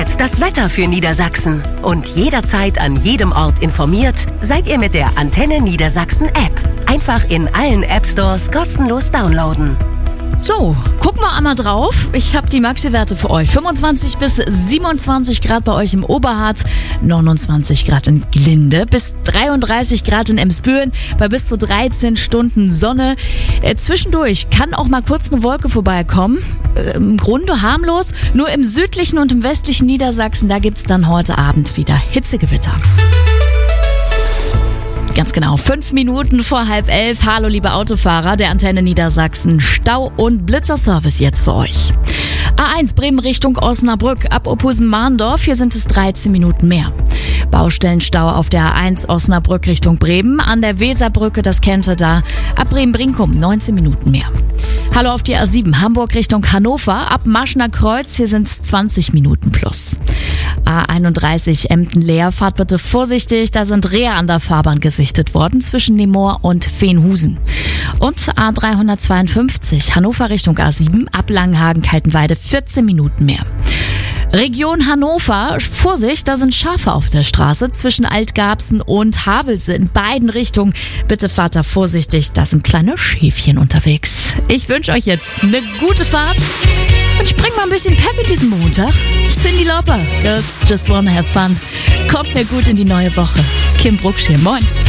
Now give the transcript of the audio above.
jetzt das Wetter für Niedersachsen. Und jederzeit an jedem Ort informiert seid ihr mit der Antenne Niedersachsen App. Einfach in allen App-Stores kostenlos downloaden. So, gucken wir einmal drauf. Ich habe die Maxi-Werte für euch. 25 bis 27 Grad bei euch im Oberharz, 29 Grad in Glinde, bis 33 Grad in Emsbüren, bei bis zu 13 Stunden Sonne. Zwischendurch kann auch mal kurz eine Wolke vorbeikommen. Im Grunde harmlos, nur im südlichen und im westlichen Niedersachsen, da gibt's dann heute Abend wieder Hitzegewitter. Ganz genau, 5 Minuten vor 10:30. Hallo liebe Autofahrer der Antenne Niedersachsen. Stau- und Blitzerservice jetzt für euch. A1 Bremen Richtung Osnabrück. Ab Ophusen-Mahndorf, hier sind es 13 Minuten mehr. Baustellenstau auf der A1 Osnabrück Richtung Bremen. An der Weserbrücke, das kennt ihr da. Ab Bremen-Brinkum 19 Minuten mehr. Hallo auf die A7 Hamburg Richtung Hannover. Ab Maschner Kreuz, hier sind es 20 Minuten plus. A31 Emden-Leer, fahrt bitte vorsichtig, da sind Reher an der Fahrbahn gesichtet worden zwischen Nemoor und Veenhusen. Und A352 Hannover Richtung A7, ab Langenhagen-Kaltenweide 14 Minuten mehr. Region Hannover, Vorsicht, da sind Schafe auf der Straße zwischen Altgarbsen und Havelse in beiden Richtungen. Bitte fahrt da vorsichtig, da sind kleine Schäfchen unterwegs. Ich wünsche euch jetzt eine gute Fahrt und ich bring mal ein bisschen Pep in diesen Montag. Cyndi Lauper, Girls Just Wanna Have Fun. Kommt mir gut in die neue Woche. Kim Brucksch hier, moin.